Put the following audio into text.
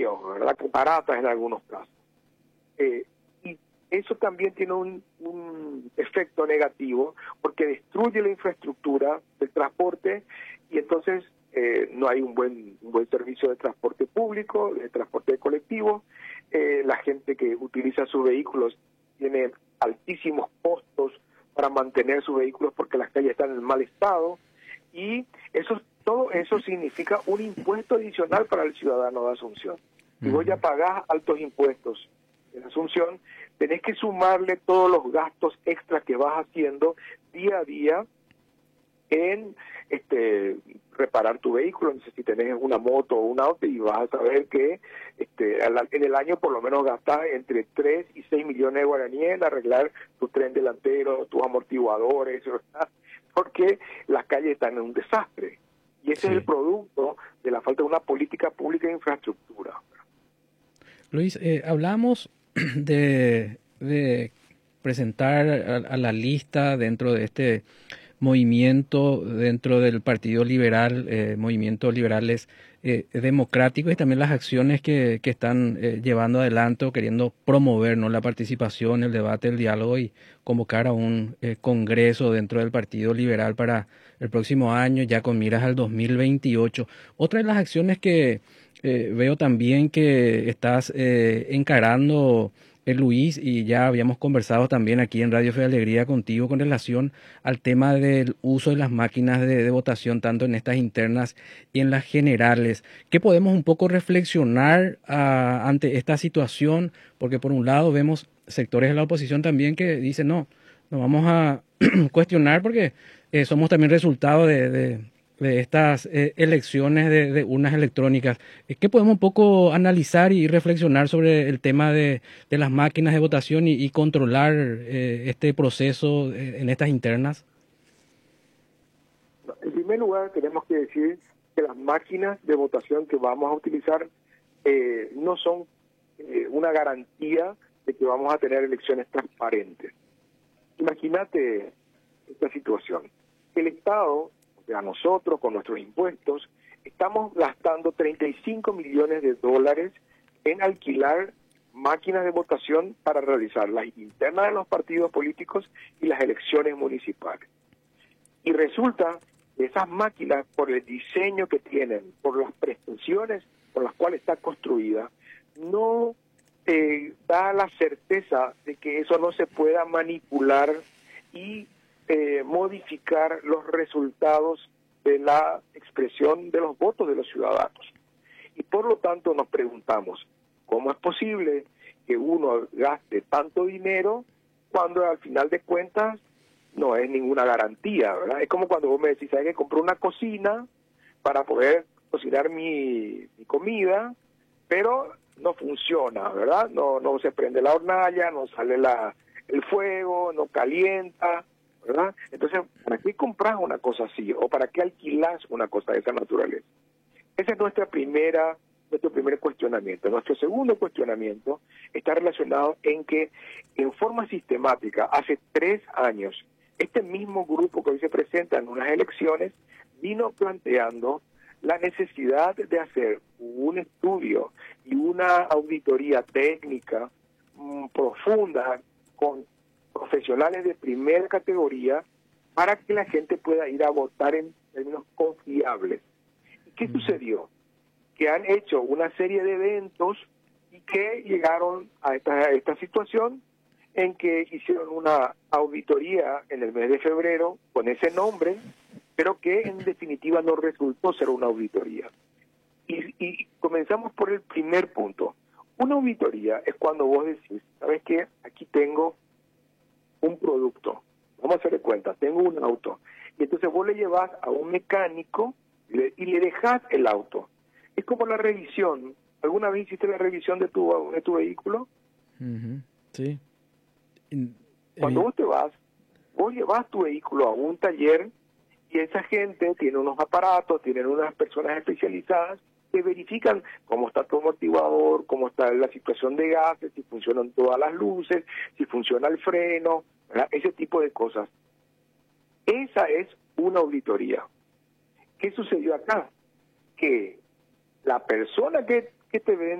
fríos, ¿verdad? Baratas en algunos casos. Y eso también tiene un efecto negativo porque destruye la infraestructura del transporte y entonces no hay un buen servicio de transporte público, de transporte colectivo. La gente que utiliza sus vehículos tiene altísimos costos para mantener sus vehículos porque las calles están en mal estado y todo eso significa un impuesto adicional para el ciudadano de Asunción. Si vos ya pagás altos impuestos en Asunción, tenés que sumarle todos los gastos extras que vas haciendo día a día en reparar tu vehículo. Si tenés una moto o un auto, y vas a saber que en el año por lo menos gastás entre 3 y 6 millones de guaraníes en arreglar tu tren delantero, tus amortiguadores, ¿verdad? Porque las calles están en un desastre. Y ese es el producto de la falta de una política pública de infraestructura. Luis, hablamos de presentar a la lista dentro de este movimiento, dentro del Partido Liberal, movimientos liberales democráticos y también las acciones que están llevando adelante o queriendo promover, ¿no?, la participación, el debate, el diálogo y convocar a un congreso dentro del Partido Liberal para el próximo año, ya con miras al 2028. Otra de las acciones que veo también que estás encarando, Luis, y ya habíamos conversado también aquí en Radio Fe de Alegría contigo con relación al tema del uso de las máquinas de votación, tanto en estas internas y en las generales. ¿Qué podemos un poco reflexionar ante esta situación? Porque por un lado vemos sectores de la oposición también que dicen no vamos a cuestionar porque somos también resultado de estas elecciones de urnas electrónicas. ¿Qué podemos un poco analizar y reflexionar sobre el tema de las máquinas de votación y controlar este proceso en estas internas? En primer lugar, tenemos que decir que las máquinas de votación que vamos a utilizar no son una garantía de que vamos a tener elecciones transparentes. Imagínate esta situación. El Estado, o sea, nosotros con nuestros impuestos, estamos gastando 35 millones de dólares en alquilar máquinas de votación para realizar las internas de los partidos políticos y las elecciones municipales. Y resulta que esas máquinas, por el diseño que tienen, por las prestaciones por las cuales está construida, no da la certeza de que eso no se pueda manipular y modificar los resultados de la expresión de los votos de los ciudadanos. Y por lo tanto nos preguntamos, ¿cómo es posible que uno gaste tanto dinero cuando al final de cuentas no es ninguna garantía, ¿verdad? Es como cuando vos me decís, ¿sabes que compré una cocina para poder cocinar mi comida, pero no funciona, ¿verdad? No se prende la hornalla, no sale el fuego, no calienta, ¿verdad? Entonces, ¿para qué compras una cosa así? ¿O para qué alquilas una cosa de esa naturaleza? Ese es nuestro primer cuestionamiento. Nuestro segundo cuestionamiento está relacionado en que, en forma sistemática, hace 3 años, este mismo grupo que hoy se presenta en unas elecciones vino planteando la necesidad de hacer un estudio y una auditoría técnica profunda con profesionales de primera categoría para que la gente pueda ir a votar en términos confiables. ¿Y qué sucedió? Que han hecho una serie de eventos y que llegaron a esta situación en que hicieron una auditoría en el mes de febrero con ese nombre, pero que en definitiva no resultó ser una auditoría. Y comenzamos por el primer punto. Una auditoría es cuando vos decís, ¿sabes qué? Aquí tengo un producto, vamos a hacer de cuenta, tengo un auto, y entonces vos le llevas a un mecánico y le dejás el auto. Es como la revisión. ¿Alguna vez hiciste la revisión de tu vehículo? Sí. Cuando vos te vas, vos llevas tu vehículo a un taller y esa gente tiene unos aparatos, tienen unas personas especializadas que verifican cómo está tu amortiguador, cómo está la situación de gases, si funcionan todas las luces, si funciona el freno, ¿verdad? Ese tipo de cosas. Esa es una auditoría. ¿Qué sucedió acá? Que la persona que te vende